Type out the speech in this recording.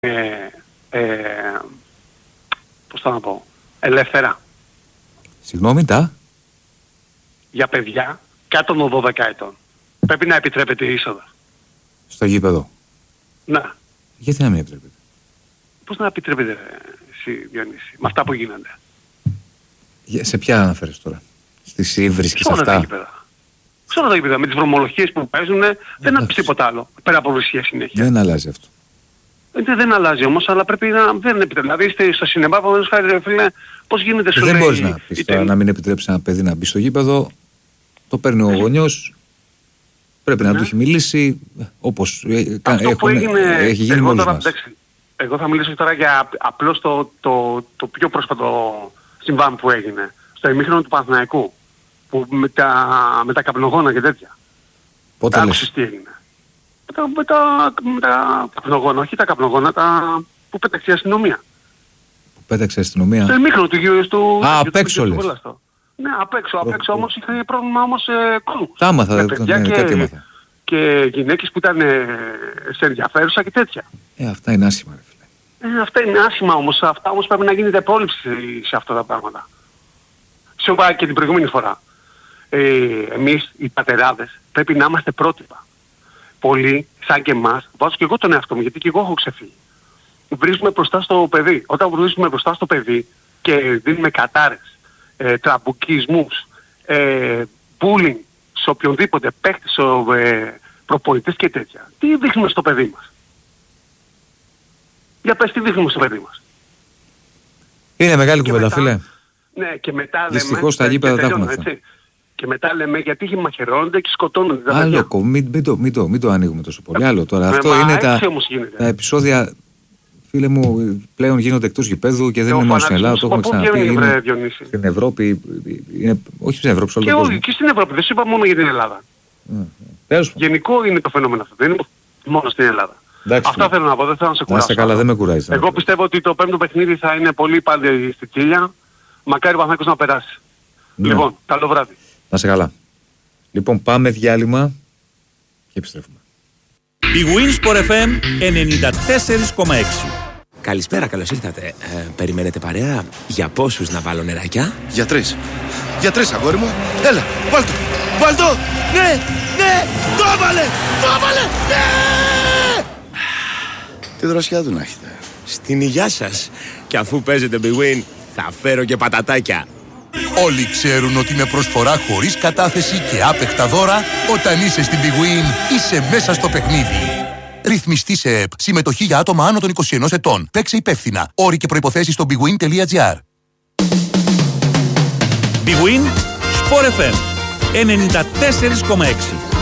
πώς θα να πω, ελεύθερα. Συγγνώμη, Για παιδιά κάτω των 12 ετών. Πρέπει να επιτρέπεται η είσοδος. Στο γήπεδο. Να. Γιατί να μην επιτρέπεται? Πώς να επιτρέπεται εσύ, Διονύση, με αυτά που γίνονται? Σε ποια αναφέρεις τώρα? Στις ύβρις και σε αυτά? Σε όλα τα γήπεδα. Με τις βρωμολογίες που παίζουν δεν είναι τίποτα άλλο. Πέρα από βρισχές συνέχεια. Δεν αλλάζει αυτό. Δεν αλλάζει όμως, αλλά πρέπει να δεν επιτρέπεται. Δηλαδή είστε στο σινεμά, που φίλε, πώς γίνεται σου λέει... Δεν μπορείς να πεις τώρα να μην επιτρέψει ένα παιδί να μπει στο γήπεδο. Το παίρνει ο γονιός. Πρέπει να του έχει μιλήσει όπως έχει γίνει με όλους μας. Εγώ θα μιλήσω τώρα για απλώς το πιο πρόσφατο συμβάν που έγινε. Στο ημίχρονο του Παναθηναϊκού. Που με τα καπνογόνα και τέτοια. Πότε λες? Τι έγινε. Με τα καπνογόνα, όχι τα καπνογόνα, που πέταξε η αστυνομία. Που πέταξε η αστυνομία? Στο ημίχρονο του γύρου του... απ' έξω λες? Ναι, απ' έξω όμως είχαν πρόβλημα όμως κόμους. Τα άμαθα, κάτι έμαθα. Και γυναίκες που ήταν σε ενδιαφέρουσα και τέτοια. Αυτά είναι άσχημα, ρε φίλε. Αυτά είναι άσχημα όμως. Αυτά όμως πρέπει να γίνεται πρόληψη σε αυτά τα πράγματα. Σε είπα και την προηγούμενη φορά. Εμείς οι πατεράδες πρέπει να είμαστε πρότυπα. Πολλοί, σαν και εμάς, βάζω και εγώ τον εαυτό μου, γιατί και εγώ έχω ξεφύγει. Βρίσκουμε μπροστά στο παιδί. Όταν βρίσκουμε μπροστά στο παιδί και δίνουμε κατάρες, τραμπουκισμούς, bullying σε οποιονδήποτε παίχτη, προπονητές και τέτοια, τι δείχνουμε στο παιδί μας? Για πες, τι δείχνουμε στο παιδί μας? Είναι μεγάλη κουβέντα, φίλε. Ναι, και μετά δυστυχώς τα γήπεδα τα έχουμε αυτά. Και μετά λέμε γιατί μαχαιρώνονται και σκοτώνονται. Άλλο, μην το ανοίγουμε τόσο πολύ. Άλλο τώρα. Αυτό είναι τα επεισόδια, φίλε μου, πλέον γίνονται εκτός γηπέδου και δεν είναι μόνο στην Ελλάδα. Το έχουμε ξαναπεί. Στην Ευρώπη, όχι στην Ευρώπη, σε όλο τον κόσμο. Και στην Ευρώπη, δεν σου είπα μόνο για την Ελλάδα. Γενικό είναι το φαινόμενο αυτό, δεν είναι μόνο στην Ελλάδα. Αυτά θέλω να πω, δεν θέλω να σε κουράσω. Να καλά, δεν με κουράζει. Εγώ πιστεύω ότι το πέμπτο παιχνίδι θα είναι πολύ πάλι στη Τσίλια. Μακάρι ο Παναθηναϊκός να περάσει. Λοιπόν, καλό βράδυ. Να σε καλά. Λοιπόν, πάμε διάλειμμα και επιστρέφουμε. Η Winsport FM 94,6. Καλησπέρα, καλώς ήρθατε. Περιμένετε παρέα? Για πόσους να βάλω νεράκια? Για 3. Για 3, αγόρι μου. Έλα, βάλτο. Βάλτο. Ναι, ναι. Το έβαλε. Το έβαλε. Ναι. Τι δροσιά του να έχετε. Στην υγειά σας. Και αφού παίζετε Big Win, θα φέρω και πατατάκια. Όλοι ξέρουν ότι με προσφορά χωρίς κατάθεση και άπεχτα δώρα, όταν είσαι στην Big Win, είσαι μέσα στο παιχνίδι. Ρυθμιστή σε ΕΠ. Συμμετοχή για άτομα άνω των 21 ετών. Παίξε υπεύθυνα. Όροι και προϋποθέσεις στο bigwin.gr. Big Win, Sport FM 94,6.